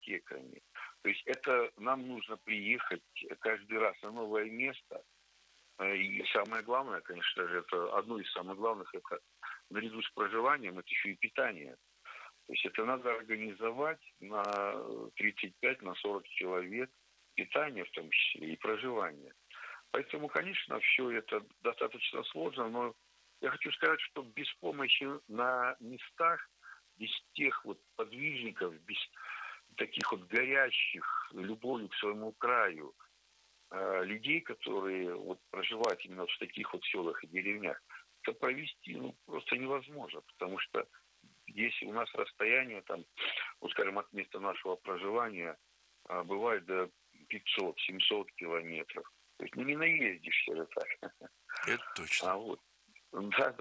ипотеками. То есть это нам нужно приехать каждый раз на новое место. И самое главное, конечно же, это одно из самых главных, это наряду с проживанием, это еще и питание. То есть это надо организовать на 35, на 40 человек питание в том числе и проживание. Поэтому, конечно, все это достаточно сложно, но я хочу сказать, что без помощи на местах, без тех вот подвижников, без таких вот горящих любовью к своему краю людей, которые вот проживают именно в таких вот селах и деревнях, это провести просто невозможно, потому что если у нас расстояние там, вот скажем, от места нашего проживания бывает до 500-700 километров. То есть не наездишься же так. Это точно. Вот. Да.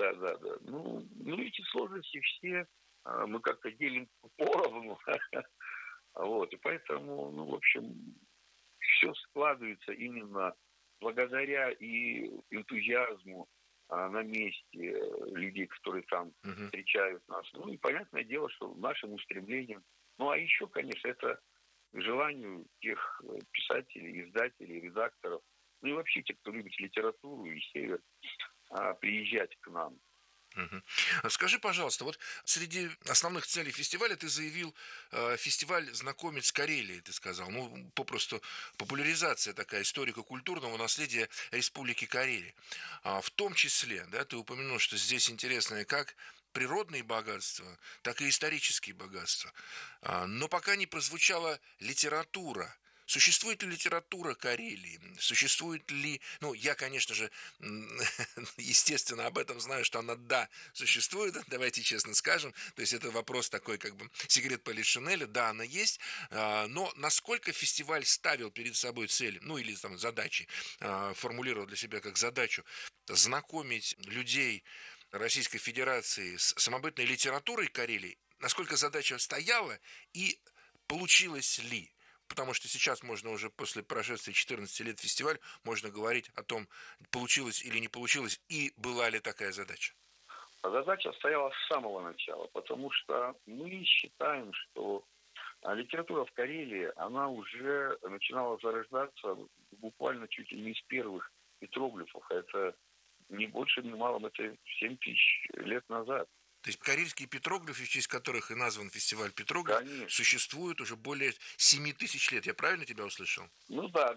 Эти сложности все мы как-то делим поровну. Вот. И поэтому, в общем, все складывается именно благодаря и энтузиазму на месте людей, которые там встречают нас. И понятное дело, что нашим устремлением. А еще, конечно, это желанию тех писателей, издателей, редакторов, и вообще тех, кто любит литературу и север, приезжать к нам. Скажи, пожалуйста, вот среди основных целей фестиваля ты заявил фестиваль «Знакомить с Карелией», ты сказал. Попросту популяризация такая историко-культурного наследия Республики Карелия. В том числе, да, ты упомянул, что здесь интересные как природные богатства, так и исторические богатства. Но пока не прозвучала литература. Существует ли литература Карелии? Существует ли... я, конечно же, естественно, об этом знаю, что она, да, существует, давайте честно скажем. То есть это вопрос такой, как бы, секрет Полишинеля. Да, она есть. Но насколько фестиваль ставил перед собой цель, или там задачи, формулировал для себя как задачу знакомить людей Российской Федерации с самобытной литературой Карелии, насколько задача стояла и получилось ли? Потому что сейчас можно уже после прошествия 14 лет фестиваля можно говорить о том, получилось или не получилось, и была ли такая задача. Задача стояла с самого начала, потому что мы считаем, что литература в Карелии, она уже начинала зарождаться буквально чуть ли не с первых петроглифов. Это не больше, не малом, это 7 тысяч лет назад. То есть карельские петроглифы, в честь которых и назван фестиваль «Петроглиф», существуют уже более 7 тысяч лет. Я правильно тебя услышал? Да.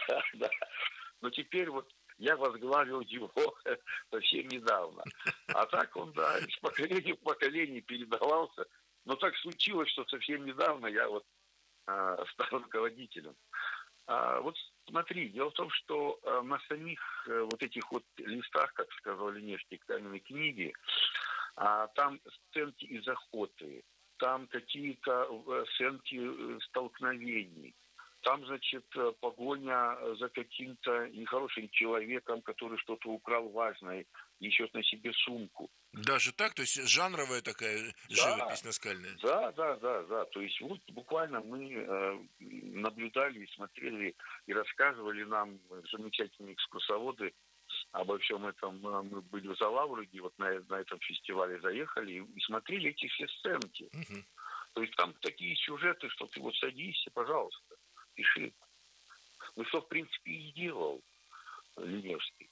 Но теперь вот я возглавил его совсем недавно. А так он, из поколения в поколение передавался. Но так случилось, что совсем недавно я стал руководителем. Вот смотри, дело в том, что на самих вот этих вот листах, как сказал Линевский, каменной книги, там сценки из охоты, там какие-то сценки столкновений, там, значит, погоня за каким-то нехорошим человеком, который что-то украл важное, несет на себе сумку. Даже так? То есть жанровая такая живопись наскальная? Да. То есть вот буквально мы наблюдали и смотрели, и рассказывали нам замечательные экскурсоводы обо всем этом. Мы были в Залавруге, вот на этом фестивале заехали и смотрели эти все сценки. То есть там такие сюжеты, что ты вот садись, пожалуйста, пиши. Что в принципе и делал Линевский.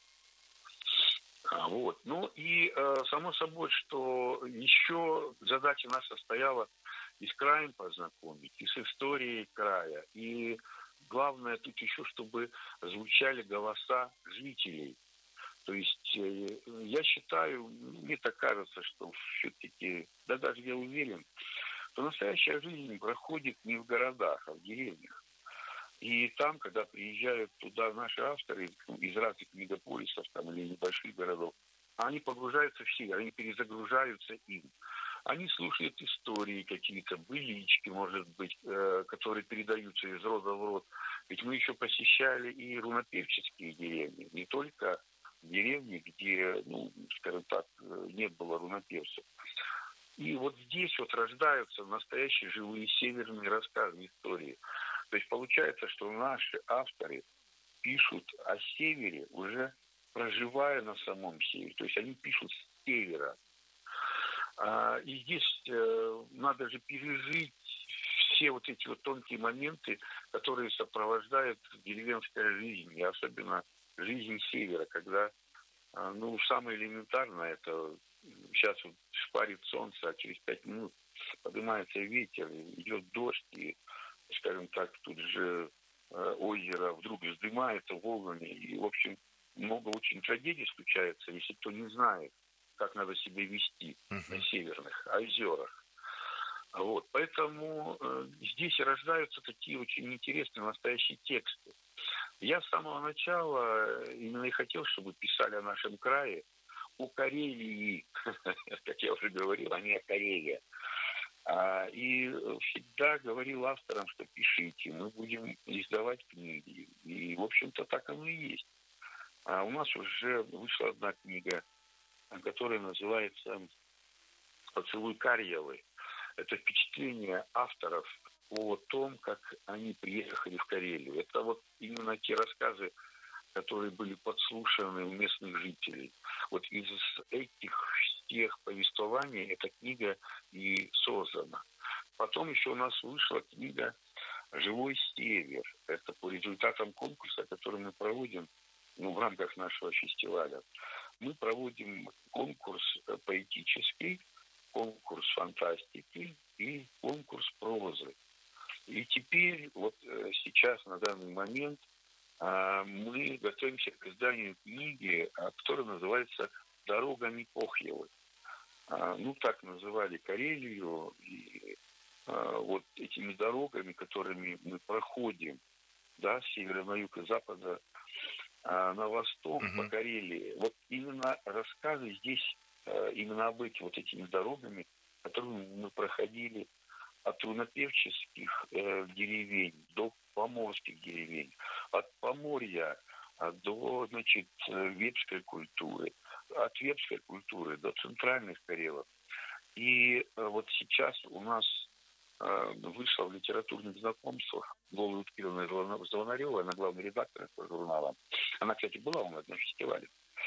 Само собой, что еще задача наша стояла и с краем познакомить, и с историей края. И главное тут еще, чтобы звучали голоса жителей. То есть я считаю, мне так кажется, что все-таки, даже я уверен, что настоящая жизнь проходит не в городах, а в деревнях. И там, когда приезжают туда наши авторы из разных мегаполисов или небольших городов, они погружаются в север, они перезагружаются им. Они слушают истории какие-то, былички, может быть, которые передаются из рода в род. Ведь мы еще посещали и рунопевческие деревни, не только деревни, где, скажем так, не было рунопевцев. И вот здесь вот рождаются настоящие живые северные рассказы, истории. То есть получается, что наши авторы пишут о севере, уже проживая на самом севере. То есть они пишут с севера. И здесь надо же пережить все вот эти вот тонкие моменты, которые сопровождают деревенская жизнь, и особенно жизнь севера, когда, самое элементарное, это сейчас вот шпарит солнце, а через 5 минут поднимается ветер, идет дождь, и, скажем так, тут же озеро вдруг вздымается волнами, и, в общем, много очень трагедий случается, если кто не знает, как надо себя вести на северных озерах. Вот. Поэтому здесь рождаются такие очень интересные настоящие тексты. Я с самого начала именно и хотел, чтобы писали о нашем крае, о Карелии, как я уже говорил, а не о Карелии. И всегда говорил авторам, что пишите, мы будем издавать книги. И, в общем-то, так оно и есть. У нас уже вышла одна книга, которая называется «Поцелуй Карьевы». Это впечатление авторов о том, как они приехали в Карелию. Это вот именно те рассказы, которые были подслушаны у местных жителей. Вот из этих всех повествований эта книга и создана. Потом еще у нас вышла книга «Живой север». Это по результатам конкурса, который мы проводим в рамках нашего фестиваля. Мы проводим конкурс поэтический, конкурс фантастики и конкурс прозы. И теперь, вот сейчас, на данный момент, мы готовимся к изданию книги, которая называется «Дорогами Похьевы». Так называли Карелию, и вот этими дорогами, которыми мы проходим, да, с севера на юг и запада на восток, по Карелии. Вот именно рассказы здесь именно об этих вот этими дорогами, которыми мы проходили от труднопевческих деревень до поморских деревень, от Поморья до, вепской культуры, от вепской культуры до центральных Карелов. И вот сейчас у нас вышла в литературных знакомствах Лола Кировна Звонарева, она главный редактор этого журнала. Она, кстати, была у нас на фестивале.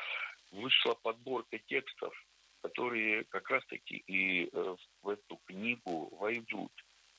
Вышла подборка текстов, которые как раз-таки и в эту книгу войдут.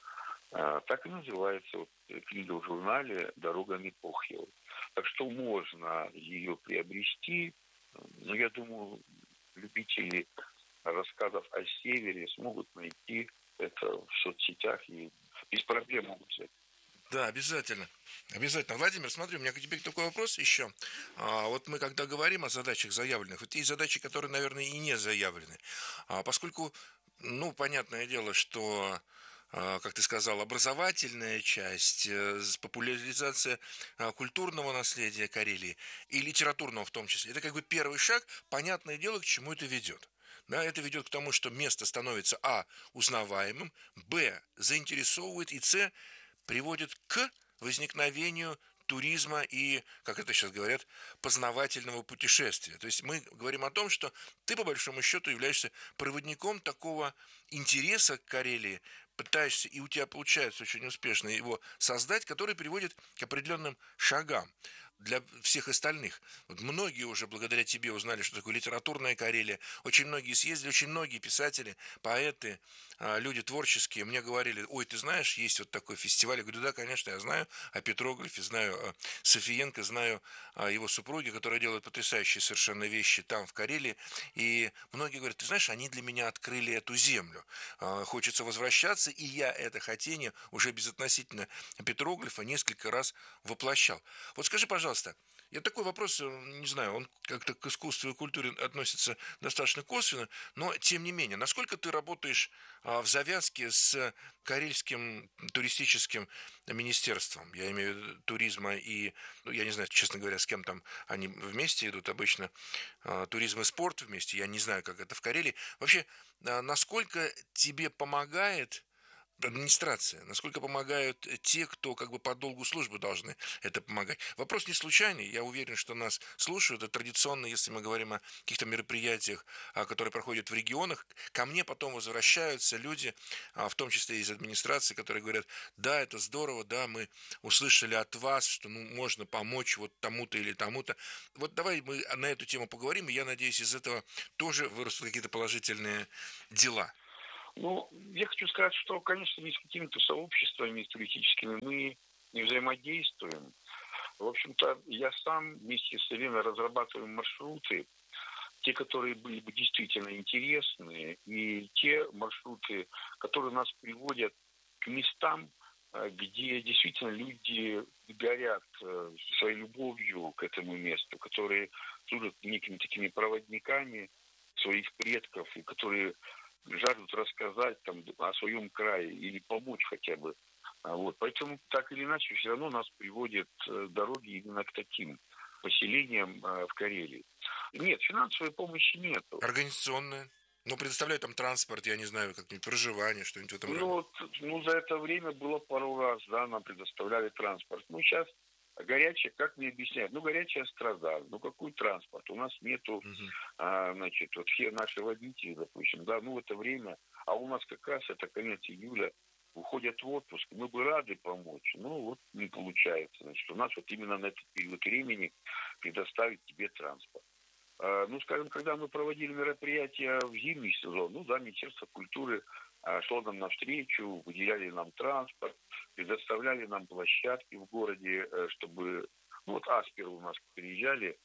Так и называется книга в журнале «Дорогами Похьевы». Так что можно ее приобрести. Но я думаю, любители рассказов о севере смогут найти это в соцсетях и без проблем могут взять. Да, обязательно. Обязательно. Владимир, смотри, у меня к тебе такой вопрос еще. Вот мы когда говорим о задачах заявленных, вот есть задачи, которые, наверное, и не заявлены. Поскольку, понятное дело, что, как ты сказал, образовательная часть, популяризация культурного наследия Карелии и литературного в том числе, это как бы первый шаг, понятное дело, к чему это ведет. Да, это ведет к тому, что место становится узнаваемым, заинтересовывает, и приводит к возникновению туризма и, как это сейчас говорят, познавательного путешествия. То есть мы говорим о том, что ты, по большому счету, являешься проводником такого интереса к Карелии, пытаешься, и у тебя получается очень успешно его создать, который приводит к определенным шагам для всех остальных. Вот многие уже благодаря тебе узнали, что такое литературная Карелия. Очень многие съездили, очень многие писатели, поэты, люди творческие мне говорили: ой, ты знаешь, есть вот такой фестиваль. Я говорю: да, конечно, я знаю о Петроглифе, знаю о Софиенко, знаю о его супруге, которая делает потрясающие совершенно вещи там, в Карелии. И многие говорят: ты знаешь, они для меня открыли эту землю. Хочется возвращаться, и я это хотение уже безотносительно Петроглифа несколько раз воплощал. Вот скажи, пожалуйста, я такой вопрос, не знаю, он как-то к искусству и культуре относится достаточно косвенно, но тем не менее, насколько ты работаешь в завязке с Карельским туристическим министерством, я имею в виду туризма и, я не знаю, честно говоря, с кем там они вместе идут, обычно туризм и спорт вместе, я не знаю, как это в Карелии. Вообще, насколько тебе помогает администрация, насколько помогают те, кто как бы по долгу службы должны это помогать. Вопрос не случайный, я уверен, что нас слушают, это традиционно, если мы говорим о каких-то мероприятиях, которые проходят в регионах, ко мне потом возвращаются люди, в том числе из администрации, которые говорят: да, это здорово, да, мы услышали от вас, что можно помочь вот тому-то или тому-то. Вот давай мы на эту тему поговорим, и я надеюсь, из этого тоже вырастут какие-то положительные дела. Ну, я хочу сказать, что, конечно, ни с какими-то сообществами туристическими мы не взаимодействуем. В общем-то, я сам вместе с Еленой разрабатываю маршруты, те, которые были бы действительно интересны, и те маршруты, которые нас приводят к местам, где действительно люди горят своей любовью к этому месту, которые служат некими такими проводниками своих предков, и которые жаждут рассказать там о своем крае или помочь хотя бы. Вот. Поэтому так или иначе все равно нас приводят дороги именно к таким поселениям в Карелии. Нет, финансовой помощи нету. Организационная? Ну, предоставляют там транспорт, я не знаю, как-нибудь проживание, что-нибудь в этом Ну, роде. вот, ну, за это время было пару раз, да, нам предоставляли транспорт. Ну, сейчас горячая, как мне объясняют? Ну, горячая страда. Ну, какой транспорт? У нас нету, Мгм. значит, вот все наши водители, допустим, да, ну, в это время, а у нас как раз это конец июля, уходят в отпуск. Мы бы рады помочь, но вот не получается. Значит, у нас вот именно на этот период времени предоставить тебе транспорт. Ну, скажем, когда мы проводили мероприятия в зимний сезон, ну да, Министерство культуры шло нам навстречу, выделяли нам транспорт, предоставляли нам площадки в городе, чтобы... Ну, вот Аспер у нас приезжали,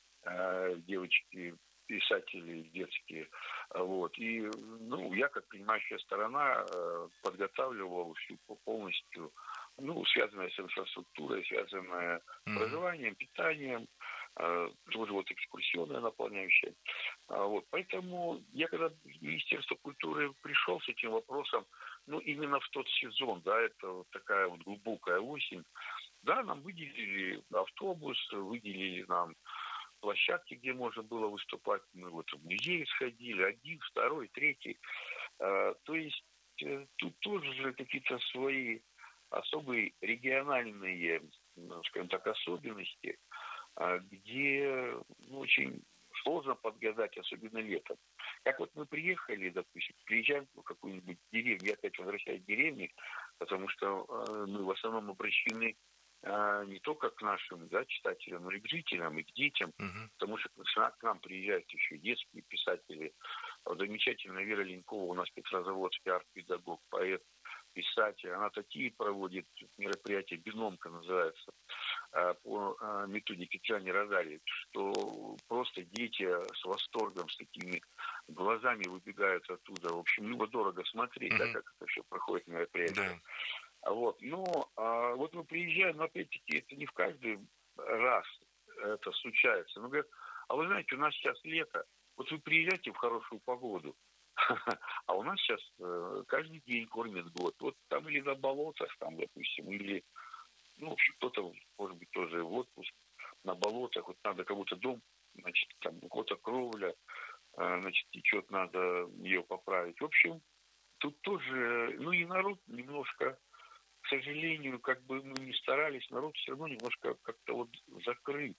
девочки, писатели детские, вот, и, ну, я, как принимающая сторона, подготавливал всю полностью, ну, связанное с инфраструктурой, связанное с Мгм. проживанием, питанием, тоже вот экскурсионная наполняющая. Вот. Поэтому я когда в Министерство культуры пришел с этим вопросом, ну, именно в тот сезон, да, это вот такая вот глубокая осень, да, нам выделили автобус, выделили нам площадки, где можно было выступать. Мы вот в музей сходили, один, второй, третий. То есть тут тоже же какие-то свои особые региональные, ну, скажем так, особенности, где ну, очень сложно подгадать, особенно летом. Как вот мы приехали, допустим, приезжаем в какую-нибудь деревню, я опять возвращаюсь в деревни, потому что мы в основном обращены не только к нашим да, читателям, но и к жителям, и к детям, Мгм. потому что к нам приезжают еще детские писатели. Вот замечательная Вера Ленькова, у нас петрозаводский арт-педагог, поэт, писатель. Она такие проводит мероприятия, «Биномка» называется, по методике Джани Розали, что просто дети с восторгом, с такими глазами выбегают оттуда. В общем, любо-дорого смотреть, да, Мгм. как это все проходит мероприятие. Да. Вот. Но вот мы приезжаем, но опять-таки это не в каждый раз это случается. Ну, говорят, а вы знаете, у нас сейчас лето, вот вы приезжаете в хорошую погоду, а у нас сейчас каждый день кормят год. Вот там или на болотах, там, допустим, или, ну, в общем, кто-то, может быть, тоже в отпуск на болотах, вот надо кого-то дом, значит, там у кого-то кровля, значит, течет, надо ее поправить. В общем, тут тоже, ну и народ немножко, к сожалению, как бы мы ни старались, народ все равно немножко как-то вот закрыт.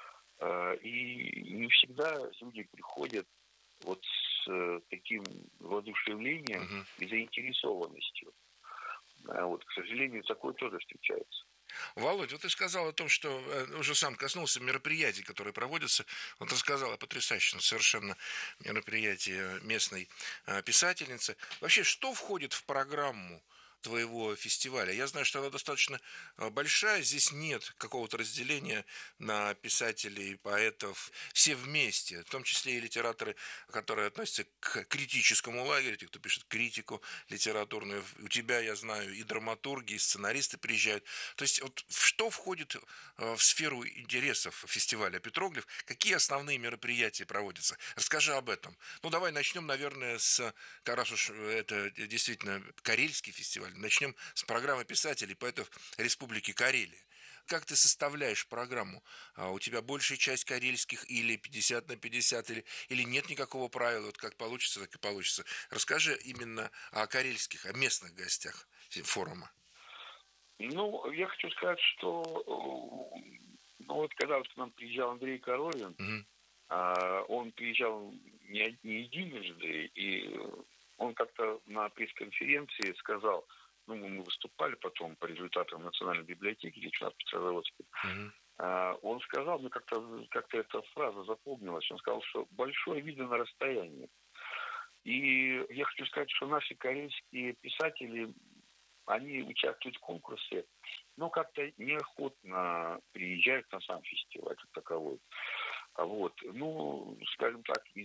И не всегда люди приходят вот с таким воодушевлением Мгм. и заинтересованностью. Вот, к сожалению, такое тоже встречается. Володь, вот ты сказал о том, что уже сам коснулся мероприятий, которые проводятся. Вот рассказал о потрясающем совершенно мероприятии местной писательницы. Вообще, что входит в программу твоего фестиваля? Я знаю, что она достаточно большая, здесь нет какого-то разделения на писателей, поэтов, все вместе, в том числе и литераторы, которые относятся к критическому лагерю, те, кто пишет критику литературную. У тебя, я знаю, и драматурги, и сценаристы приезжают. То есть вот что входит в сферу интересов фестиваля «Петроглиф»? Какие основные мероприятия проводятся? Расскажи об этом. Ну, давай начнем, наверное, раз уж это действительно карельский фестиваль, начнем с программы писателей, поэтов Республики Карелия. Как ты составляешь программу? У тебя большая часть карельских или 50/50, или нет никакого правила, вот как получится, так и получится. Расскажи именно о карельских, о местных гостях форума. Ну, я хочу сказать, что ну, вот когда вот к нам приезжал Андрей Коровин, Мгм. он приезжал не единожды, и он как-то на пресс-конференции сказал, ну, мы выступали потом по результатам Национальной библиотеки, лично в Петрозаводске, Мгм. он сказал, мне как-то эта фраза запомнилась, он сказал, что большое видно на расстоянии. И я хочу сказать, что наши карельские писатели, они участвуют в конкурсе, но как-то неохотно приезжают на сам фестиваль как таковой. Вот. Ну, скажем так, из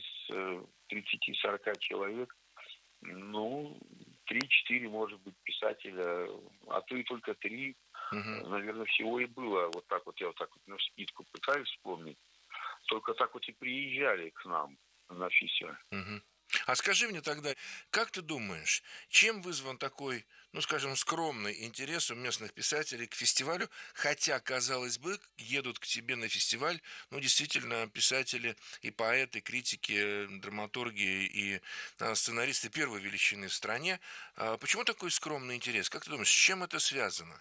30-40 человек, ну, 3-4, может быть, писателя, а то и только 3, Мгм. наверное, всего и было. Вот так вот я вот так вот на вскидку пытаюсь вспомнить. Только так вот и приезжали к нам на фестиваль. Мгм. А скажи мне тогда, как ты думаешь, чем вызван такой, ну, скажем, скромный интерес у местных писателей к фестивалю, хотя, казалось бы, едут к тебе на фестиваль, ну, действительно, писатели и поэты, критики, драматурги и сценаристы первой величины в стране. Почему такой скромный интерес? Как ты думаешь, с чем это связано?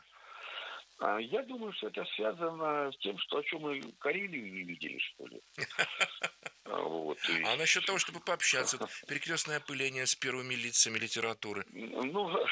Я думаю, что это связано с тем, что о чем мы Карелию не видели, что ли. Вот, то А есть, насчет того, чтобы пообщаться, вот перекрестное опыление с первыми лицами литературы? ну,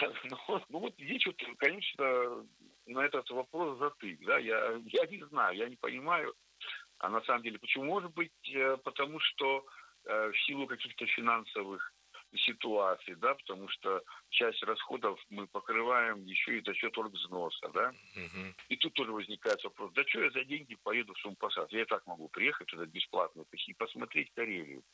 ну вот здесь вот, конечно, на этот вопрос затык, да, я не знаю, я не понимаю, а на самом деле, почему? Может быть, потому что в силу каких-то финансовых ситуаций, да, потому что часть расходов мы покрываем еще и за счет оргвзноса, да. Мгм. И тут тоже возникает вопрос, да что я за деньги поеду в Сумпосад? Я и так могу приехать туда бесплатно и посмотреть Карелию.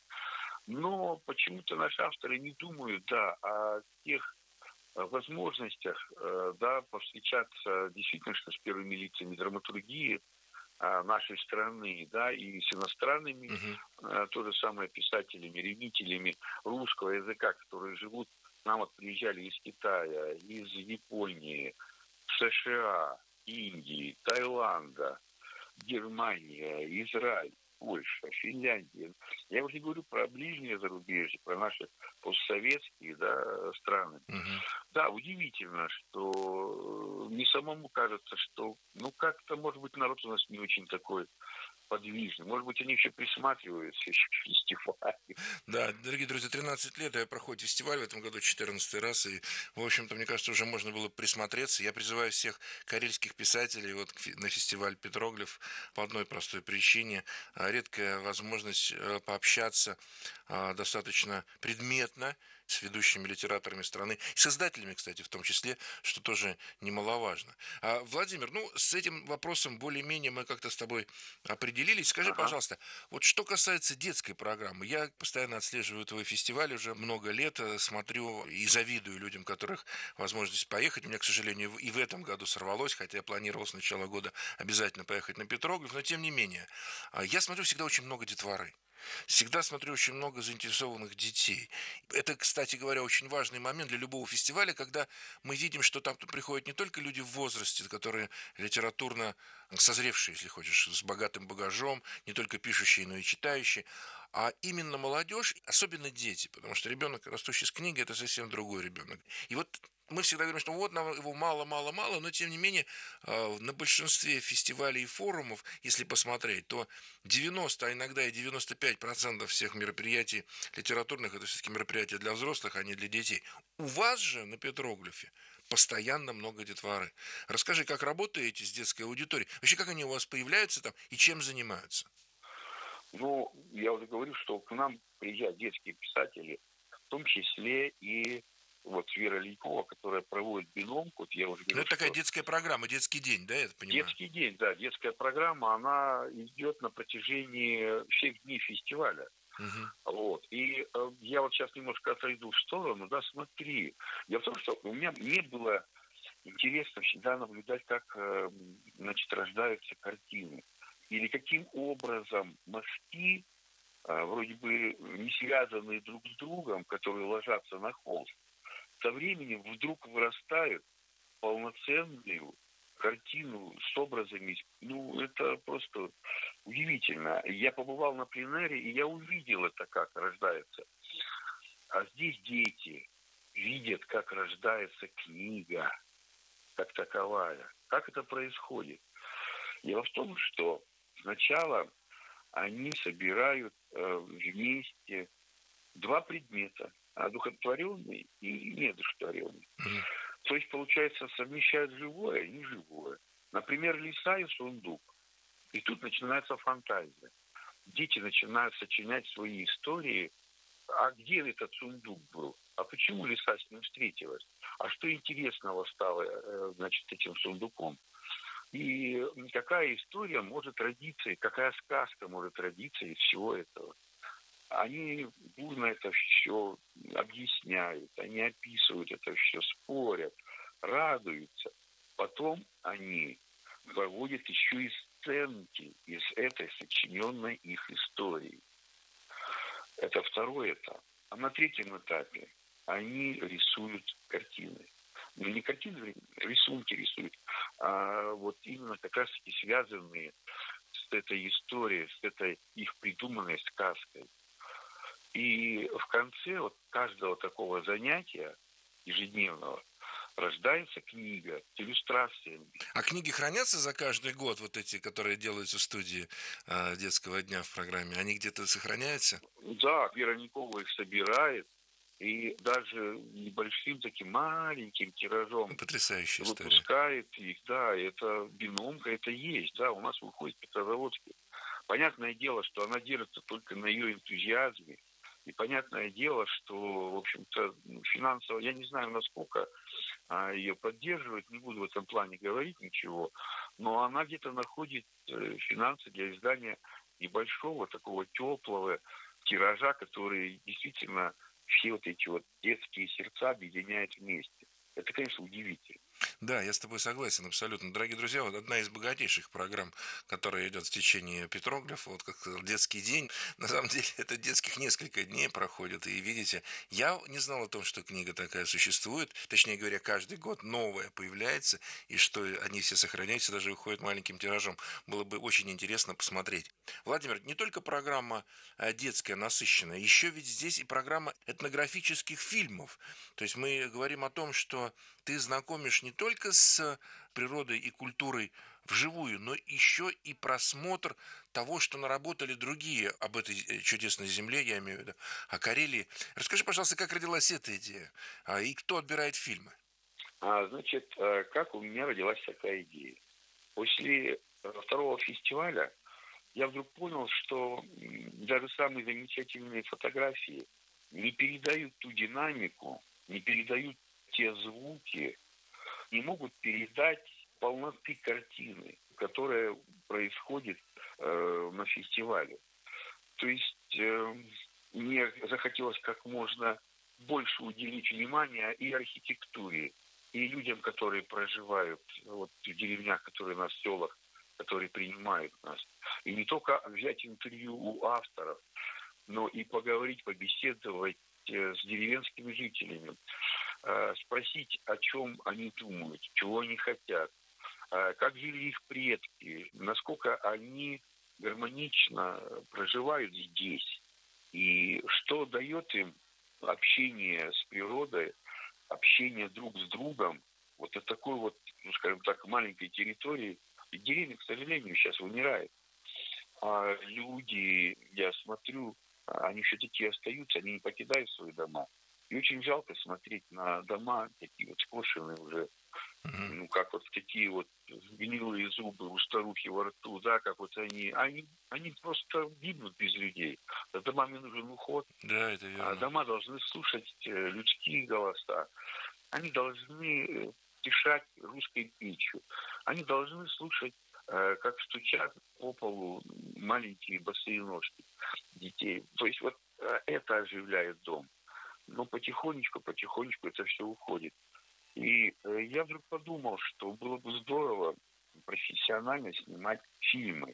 Но почему-то наши авторы не думают, да, о тех возможностях, да, повстречаться действительно что с первыми лицами драматургии нашей страны, да, и с иностранными, Мгм. то же самое писателями, ревнителями русского языка, которые живут, к нам вот приезжали из Китая, из Японии, США, Индии, Таиланда, Германия, Израиль, Польша, Финляндия. Я уже не говорю про ближнее зарубежье, про наши постсоветские, да, страны. Мгм. Да, удивительно, что мне самому кажется, что, ну, как-то, может быть, народ у нас не очень такой подвижный. Может быть, они еще присматриваются еще к фестивалю. Да, дорогие друзья, 13 лет проходит фестиваль, в этом году 14 раз, и, в общем-то, мне кажется, уже можно было присмотреться. Я призываю всех карельских писателей вот на фестиваль Петроглиф по одной простой причине. Редкая возможность пообщаться достаточно предметно с ведущими литераторами страны, и с издателями, кстати, в том числе, что тоже немаловажно. Владимир, ну, с этим вопросом более-менее мы как-то с тобой определились. Скажи, Ага. пожалуйста, вот что касается детской программы, я постоянно отслеживаю твой фестиваль уже много лет, смотрю и завидую людям, у которых возможность поехать. У меня, к сожалению, и в этом году сорвалось, хотя я планировал с начала года обязательно поехать на Петроглиф, но тем не менее. Я смотрю всегда очень много детворы. Всегда смотрю очень много заинтересованных детей. Это, кстати говоря, очень важный момент для любого фестиваля, когда мы видим, что там приходят не только люди в возрасте, которые литературно созревшие, если хочешь, с богатым багажом, не только пишущие, но и читающие, а именно молодежь, особенно дети, потому что ребенок, растущий с книгой, это совсем другой ребенок. И вот мы всегда говорим, что вот нам его мало, мало, мало, но тем не менее на большинстве фестивалей и форумов, если посмотреть, то 90, а иногда и 95% всех мероприятий литературных это все-таки мероприятия для взрослых, а не для детей. У вас же на Петроглифе постоянно много детворы. Расскажи, как работаете с детской аудиторией? Вообще, как они у вас появляются там и чем занимаются? Ну, я уже говорю, что к нам приезжают детские писатели, в том числе и вот Вера Линькова, которая проводит бином, вот я уже Ну, говорил, это такая что детская программа, детский день, да, я так понимаю? детский день, да, детская программа, она идет на протяжении всех дней фестиваля. Мгм. Вот. И я вот сейчас немножко отойду в сторону, да, смотри. Дело в том, что мне было интересно всегда наблюдать, как, значит, рождаются картины. Или каким образом мазки, вроде бы не связанные друг с другом, которые ложатся на холст, со временем вдруг вырастают полноценную картину с образами. Ну, это просто удивительно. Я побывал на пленэре, и я увидел это, как рождается. А здесь дети видят, как рождается книга, как таковая. Как это происходит? Дело в том, что сначала они собирают вместе два предмета, одухотворенный и неодушевленный. Мгм. То есть, получается, совмещают живое и неживое. Например, лиса и сундук. И тут начинается фантазия. Дети начинают сочинять свои истории а где этот сундук был? А почему лиса с ним встретилась? А что интересного стало, значит, этим сундуком? И какая история может родиться, и какая сказка может родиться из всего этого? Они бурно это все объясняют, они описывают это все, спорят, радуются. Потом они выводят еще и сценки из этой сочиненной их истории. Это второй этап. А на третьем этапе они рисуют картины. Ну, не картины, рисунки рисуют, а вот именно как раз-таки связанные с этой историей, с этой их придуманной сказкой. И в конце вот каждого такого занятия ежедневного рождается книга с иллюстрациями. А книги хранятся за каждый год, вот эти, которые делаются в студии детского дня в программе? Они где-то сохраняются? Да, Вера Николова их собирает, и даже небольшим таким маленьким тиражом Потрясающая история. выпускает их. Да, это биnomка, это есть. Да, у нас выходит в Петрозаводске. Понятное дело, что она держится только на ее энтузиазме. И понятное дело, что, в общем-то, финансово, я не знаю, насколько ее поддерживают, не буду в этом плане говорить ничего, но она где-то находит финансы для издания небольшого, такого теплого тиража, который действительно все вот эти вот детские сердца объединяет вместе. Это, конечно, удивительно. Да, я с тобой согласен абсолютно. Дорогие друзья, вот одна из богатейших программ, которая идет в течение Петроглифа, вот как сказал, детский день, на самом деле это детских несколько дней проходит, и видите, я не знал о том, что книга такая существует, точнее говоря, каждый год новая появляется, и что они все сохраняются, даже выходят маленьким тиражом. Было бы очень интересно посмотреть. Владимир, не только программа детская насыщенная, еще ведь здесь и программа этнографических фильмов. То есть мы говорим о том, что ты знакомишь не только с природой и культурой вживую, но еще и просмотр того, что наработали другие об этой чудесной земле, я имею в виду, о Карелии. Расскажи, пожалуйста, как родилась эта идея, и кто отбирает фильмы? Значит, как у меня родилась такая идея? После второго фестиваля я вдруг понял, что даже самые замечательные фотографии не передают ту динамику, не передают те звуки, не могут передать полноты картины, которая происходит на фестивале. То есть мне захотелось как можно больше уделить внимания и архитектуре, и людям, которые проживают вот, в деревнях, которые на селах, которые принимают нас. И не только взять интервью у авторов, но и поговорить, побеседовать с деревенскими жителями, спросить, о чем они думают, чего они хотят, как жили их предки, насколько они гармонично проживают здесь, и что дает им общение с природой, общение друг с другом, вот от такой вот, ну, скажем так, маленькой территории. И деревня, к сожалению, сейчас вымирает. А люди, я смотрю, они все-таки остаются, они не покидают свои дома. И очень жалко смотреть на дома, такие вот скошенные уже, ну, как вот такие вот гнилые зубы у старухи во рту, да, как вот они просто гибнут без людей. За домами нужен уход. Да, это верно. А дома должны слушать людские голоса. Они должны дышать русской печью. Они должны слушать, как стучат по полу маленькие босые ножки детей. То есть вот это оживляет дом. Но потихонечку это все уходит. И я вдруг подумал, что было бы здорово профессионально снимать фильмы.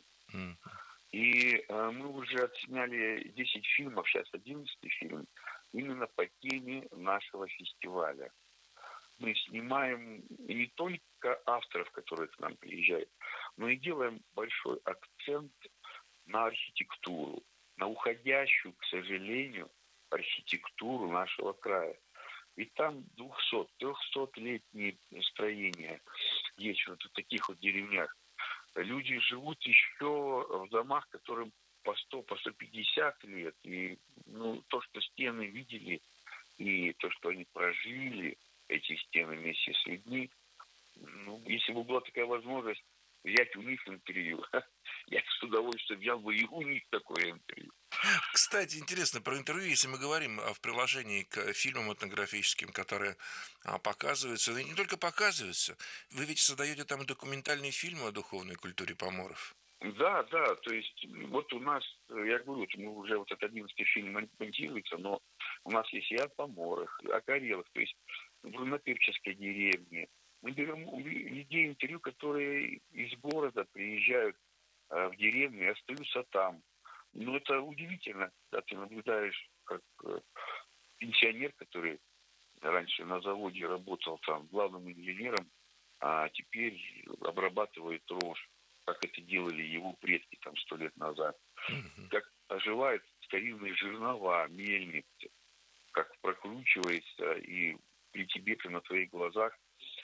И мы уже отсняли 10 фильмов, сейчас 11-й фильм, именно по теме нашего фестиваля. Мы снимаем не только авторов, которые к нам приезжают, но и делаем большой акцент на архитектуру, на уходящую, к сожалению, архитектуру нашего края. Ведь там 200-300-летние строения есть вот в таких вот деревнях. Люди живут еще в домах, которым по 100, по 150 лет. И то, что стены видели, и то, что они прожили, эти стены вместе с людьми, если бы была такая возможность взять у них интервью, я с удовольствием взял бы и у них такое интервью. Кстати, интересно про интервью, если мы говорим в приложении к фильмам этнографическим, которые показываются, и не только показываются, вы ведь создаете там и документальные фильмы о духовной культуре поморов. Да, да, то есть вот у нас, я говорю, вот мы уже вот этот 11-й фильм монтируется, но у нас есть и о поморах, и о карелах, то есть в рунопевческой деревне. Мы берем у людей интервью, которые из города приезжают в деревню и остаются там. Но это удивительно, когда ты наблюдаешь, как пенсионер, который раньше на заводе работал там главным инженером, а теперь обрабатывает рожь, как это делали его предки там 100 лет назад. Мгм. Как оживают старинные жернова, мельницы, как прокручивается, и при тебе на твоих глазах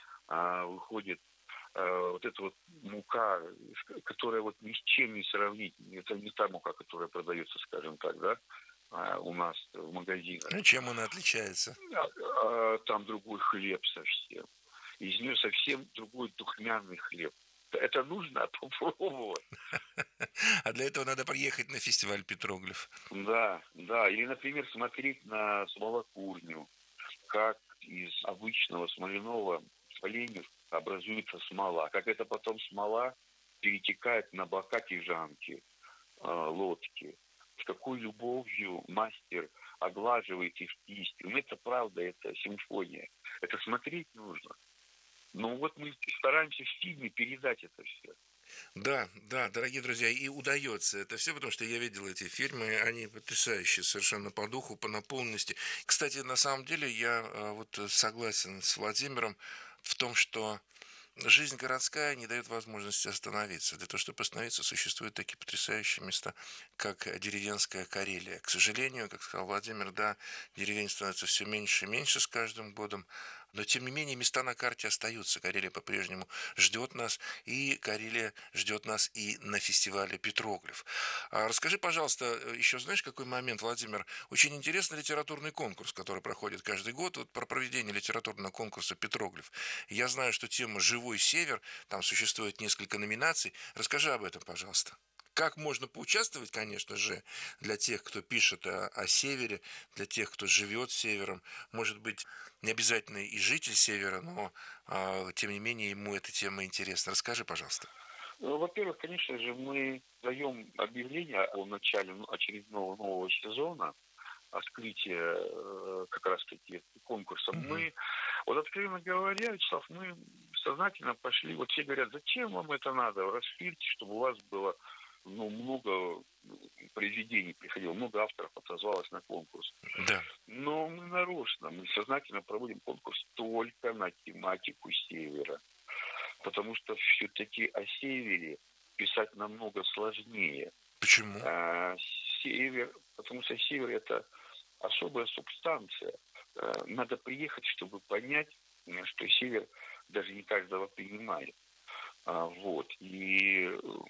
выходит вот эта вот мука, которая вот ни с чем не сравнить. Это не та мука, которая продается, скажем так, да, у нас в магазинах. Ну, чем он отличается? Там другой хлеб совсем. Из нее совсем другой духмяный хлеб. Это нужно попробовать. А для этого надо приехать на фестиваль «Петроглиф». Да, да. Или, например, смотреть на смолокурню, как из обычного смоляного поленьев образуется смола, как это потом смола перетекает на бока тяжанки, лодки, с какой любовью мастер оглаживает их кистью. Ну, это правда, это симфония. Это смотреть нужно. Но вот мы стараемся в фильме передать это все. Да, да, дорогие друзья, и удается это все, потому что я видел эти фильмы, они потрясающие совершенно по духу, по наполненности. Кстати, на самом деле я вот согласен с Владимиром в том, что жизнь городская не дает возможности остановиться. Для того, чтобы остановиться, существуют такие потрясающие места, как деревенская Карелия. К сожалению, как сказал Владимир, да, деревень становится все меньше и меньше с каждым годом, но тем не менее места на карте остаются. Карелия по-прежнему ждет нас, и Карелия ждет нас и на фестивале «Петроглиф». Расскажи, пожалуйста, еще знаешь, какой момент, Владимир? Очень интересный литературный конкурс, который проходит каждый год. Вот про проведение литературного конкурса «Петроглиф». Я знаю, что тема «Живой север», там существует несколько номинаций. Расскажи об этом, пожалуйста. Как можно поучаствовать, конечно же, для тех, кто пишет о севере, для тех, кто живет севером. Может быть, не обязательно и житель севера, но, тем не менее, ему эта тема интересна. Расскажи, пожалуйста. Ну, во-первых, конечно же, мы даем объявление о начале очередного нового сезона, открытие как раз-таки конкурса. Мгм. Мы, вот откровенно говоря, Вячеслав, мы сознательно пошли, вот все говорят, зачем вам это надо, расширьте, чтобы у вас было много произведений приходило, много авторов отозвалось на конкурс. Да. Но мы нарочно, мы сознательно проводим конкурс только на тематику Севера, потому что все-таки о Севере писать намного сложнее. Почему? А, Север, потому что Север это особая субстанция. Надо приехать, чтобы понять, что Север даже не каждого принимает. Вот. И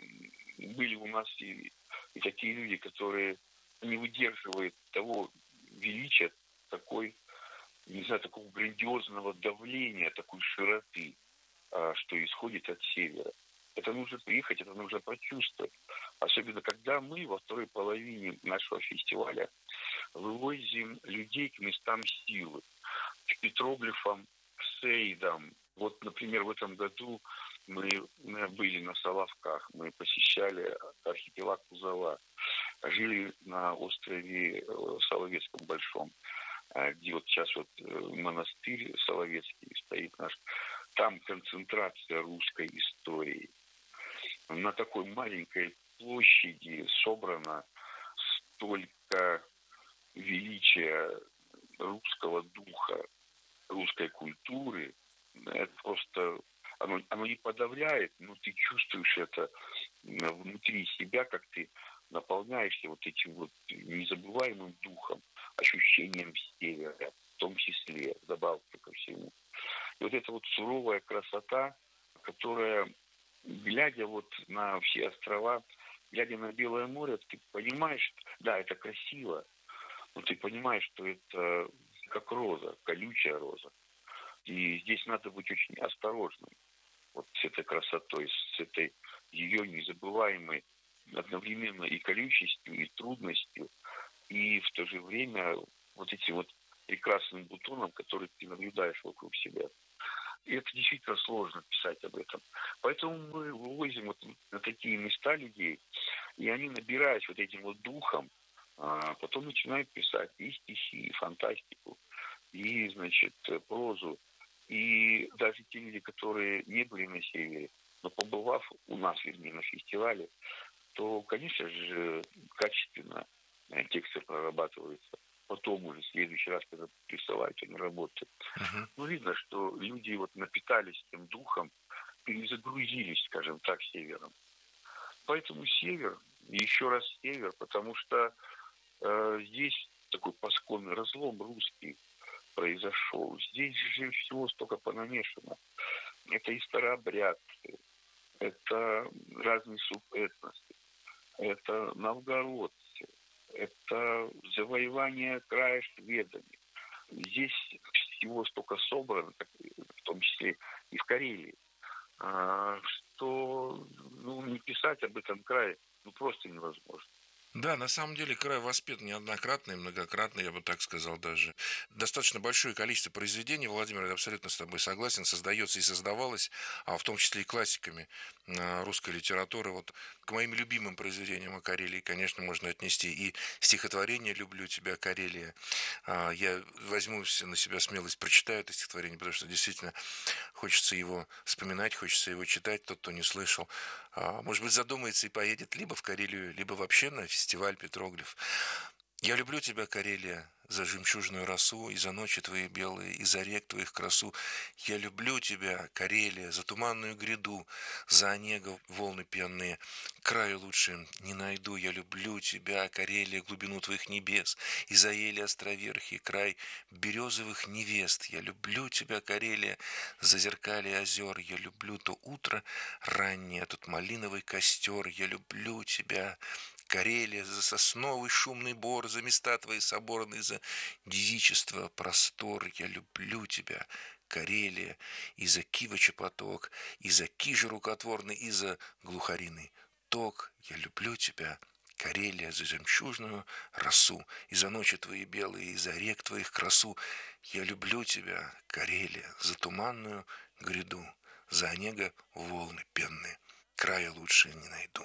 были у нас и такие люди, которые не выдерживают того величия, такой, не знаю, такого грандиозного давления, такой широты, что исходит от Севера. Это нужно приехать, это нужно прочувствовать. Особенно, когда мы во второй половине нашего фестиваля вывозим людей к местам силы, к петроглифам, к сейдам. Вот, например, в этом году мы были на Соловках, мы посещали архипелаг Узала, жили на острове Соловецком Большом, где вот сейчас вот монастырь Соловецкий стоит наш. Там концентрация русской истории. На такой маленькой площади собрано столько величия русского духа, русской культуры. Это просто оно не подавляет, но ты чувствуешь это внутри себя, как ты наполняешься вот этим вот незабываемым духом, ощущением севера, в том числе, добавка ко всему. И вот эта вот суровая красота, которая, глядя вот на все острова, глядя на Белое море, ты понимаешь, да, это красиво, но ты понимаешь, что это как роза, колючая роза. И здесь надо быть очень осторожным вот с этой красотой, с этой ее незабываемой одновременно и колючестью, и трудностью. и в то же время вот этим вот прекрасным бутоном, который ты наблюдаешь вокруг себя. И это действительно сложно писать об этом. Поэтому мы вывозим вот на такие места людей, и они, набираясь вот этим вот духом, потом начинают писать и стихи, и фантастику, и, значит, прозу. И даже те люди, которые не были на севере, но побывав у нас, вернее, на фестивале, то, конечно же, качественно тексты прорабатываются. Потом уже в следующий раз, когда присылают, они работают. Мгм. Ну, видно, что люди вот напитались тем духом, перезагрузились, скажем так, севером. Поэтому север, и еще раз север, потому что здесь такой пасконный разлом русский произошел. Здесь же всего столько понамешано. Это и старообрядцы, это разные субэтносы, это новгородцы, это завоевание края шведами. Здесь всего столько собрано, в том числе и в Карелии, что не писать об этом крае просто невозможно. Да, на самом деле край воспет неоднократно и многократно, я бы так сказал даже. Достаточно большое количество произведений, Владимир, я абсолютно с тобой согласен, создается и создавалось, в том числе и классиками русской литературы. Вот к моим любимым произведениям о Карелии, конечно, можно отнести и стихотворение «Люблю тебя, Карелия». Я возьму на себя смелость, прочитаю это стихотворение, потому что действительно хочется его вспоминать, хочется его читать, тот, кто не слышал. Может быть, задумается и поедет либо в Карелию, либо вообще на фестиваль Петроглиф. Я люблю тебя, Карелия, за жемчужную росу, и за ночи твои белые, и за рек твоих красу. Я люблю тебя, Карелия, за туманную гряду, за онега волны пенные. Краю лучше не найду. Я люблю тебя, Карелия, глубину твоих небес, и за ели островерхий край березовых невест. Я люблю тебя, Карелия, за зеркалье озер. Я люблю то утро раннее, тот малиновый костер. Я люблю тебя, Карелия, за сосновый шумный бор, за места твои соборные, за девичество простор. Я люблю тебя, Карелия, и за Кивача поток, и за Кижи рукотворный, и за глухариный ток. Я люблю тебя, Карелия, за жемчужную росу, и за ночи твои белые, и за рек твоих красу. Я люблю тебя, Карелия, за туманную гряду, за онега волны пенные. Края лучше не найду.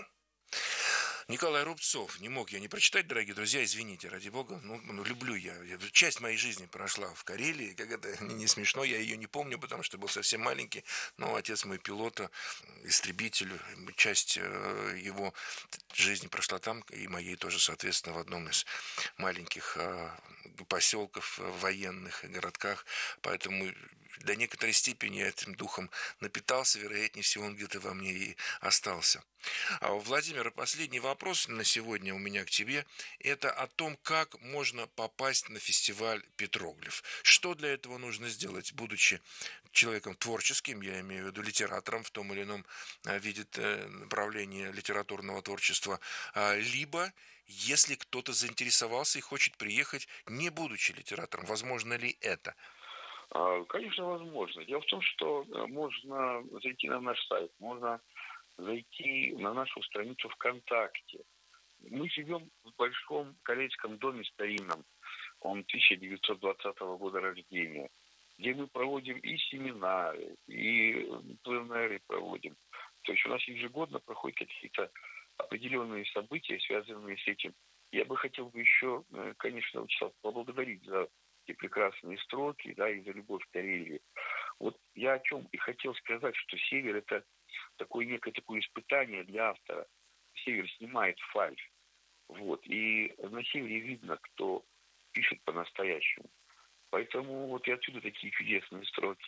Николай Рубцов. Не мог я не прочитать, дорогие друзья, извините, ради бога. Люблю я. Часть моей жизни прошла в Карелии. Как это не смешно, я ее не помню, потому что был совсем маленький. Но отец мой пилота, истребитель, часть его жизни прошла там, и моей тоже, соответственно, в одном из маленьких поселков военных, городках. Поэтому до некоторой степени я этим духом напитался, вероятнее всего, он где-то во мне и остался. Владимир, последний вопрос на сегодня у меня к тебе. Это о том, как можно попасть на фестиваль Петроглиф. Что для этого нужно сделать, будучи человеком творческим, я имею в виду литератором в том или ином виде направления литературного творчества, либо если кто-то заинтересовался и хочет приехать, не будучи литератором, возможно ли это? Конечно, возможно. Дело в том, что можно зайти на наш сайт, можно зайти на нашу страницу ВКонтакте. Мы живем в большом карельском доме старинном, он 1920 года рождения, где мы проводим и семинары, и пленэры проводим. То есть у нас ежегодно проходят какие-то определенные события, связанные с этим. Я бы хотел еще, конечно, Вячеслав, поблагодарить за эти прекрасные строки, да, и за любовь к Карелии. Вот я о чем и хотел сказать, что север – это некое такое испытание для автора. Север снимает фальшь. Вот. И на севере видно, кто пишет по-настоящему. Поэтому вот и отсюда такие чудесные строки.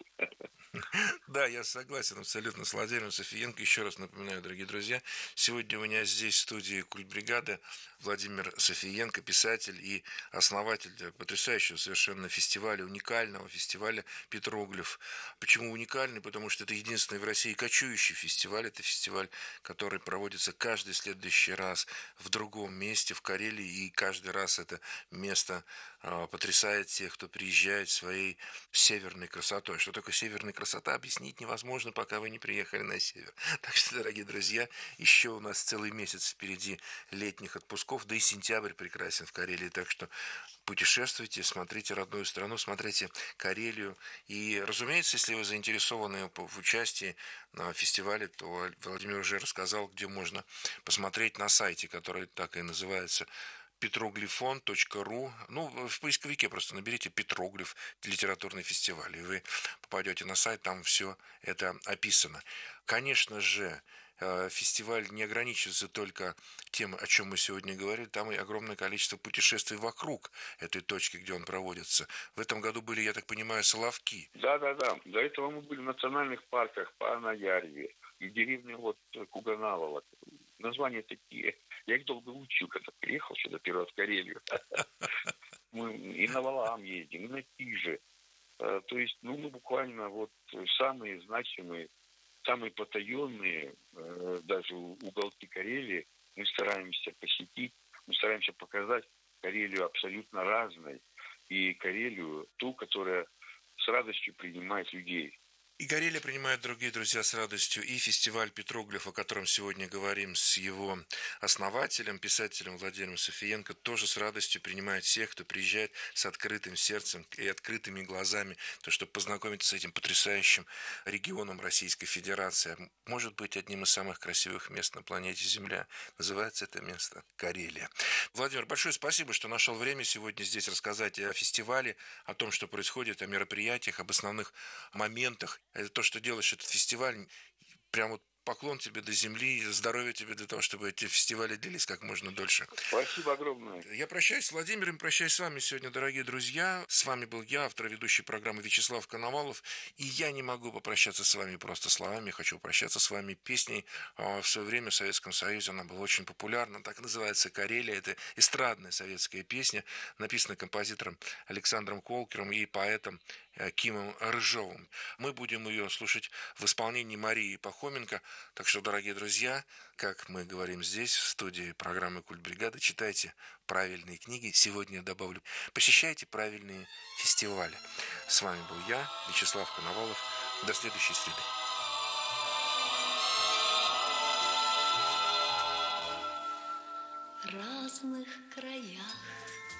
Да, я согласен абсолютно с Владимиром Софиенко. Еще раз напоминаю, дорогие друзья, сегодня у меня здесь в студии Культбригады Владимир Софиенко, писатель и основатель потрясающего совершенно фестиваля, уникального фестиваля Петроглиф. Почему уникальный? Потому что это единственный в России кочующий фестиваль. Это фестиваль, который проводится каждый следующий раз в другом месте, в Карелии. И каждый раз это место потрясает тех, кто приезжает приезжает своей северной красотой. Что такое северная красота, объяснить невозможно, пока вы не приехали на север. Так что, дорогие друзья, еще у нас целый месяц впереди летних отпусков, да и сентябрь прекрасен в Карелии, так что путешествуйте, смотрите родную страну, смотрите Карелию. И, разумеется, если вы заинтересованы в участии на фестивале, то Владимир уже рассказал, где можно посмотреть на сайте, который так и называется petroglifon.ru. Ну, в поисковике просто наберите «Петроглиф. Литературный фестиваль», и вы попадете на сайт, там все это описано. Конечно же, фестиваль не ограничивается только тем, о чем мы сегодня говорили, там и огромное количество путешествий вокруг этой точки, где он проводится. В этом году были, я так понимаю, Соловки. Да. До этого мы были в национальных парках Панаярье и деревне вот Куганавова. Названия такие. Я их долго учил, когда приехал сюда первый раз в Карелию. Мы и на Валаам ездим, и на Тиже. То есть, мы буквально вот самые значимые, самые потаенные даже уголки Карелии мы стараемся посетить, мы стараемся показать Карелию абсолютно разной. И Карелию, ту, которая с радостью принимает людей. И Карелия принимает, дорогие друзья, с радостью и фестиваль «Петроглиф», о котором сегодня говорим с его основателем, писателем Владимиром Софиенко, тоже с радостью принимает всех, кто приезжает с открытым сердцем и открытыми глазами, то, чтобы познакомиться с этим потрясающим регионом Российской Федерации. Может быть, одним из самых красивых мест на планете Земля. Называется это место Карелия. Владимир, большое спасибо, что нашел время сегодня здесь рассказать о фестивале, о том, что происходит, о мероприятиях, об основных моментах. Это то, что делаешь этот фестиваль, прям вот поклон тебе до земли, здоровья тебе для того, чтобы эти фестивали длились как можно дольше. Спасибо огромное. Я прощаюсь с Владимиром, прощаюсь с вами сегодня, дорогие друзья. С вами был я, автор ведущей программы Вячеслав Коновалов. И я не могу попрощаться с вами просто словами, хочу попрощаться с вами песней. В свое время в Советском Союзе она была очень популярна, так называется «Карелия». Это эстрадная советская песня, написана композитором Александром Колкером и поэтом Кимом Рыжовым. Мы будем ее слушать в исполнении Марии Пахоменко. Так что, дорогие друзья, как мы говорим здесь, в студии программы «Культбригада», читайте правильные книги. Сегодня я добавлю, посещайте правильные фестивали. С вами был я, Вячеслав Коновалов. До следующей среды. В разных краях